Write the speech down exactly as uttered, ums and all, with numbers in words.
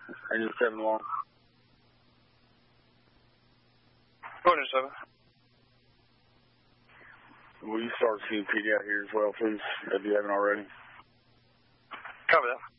Engine seven long. Engine seven. Will you start C P D out here as well, please, if you haven't already? Copy that.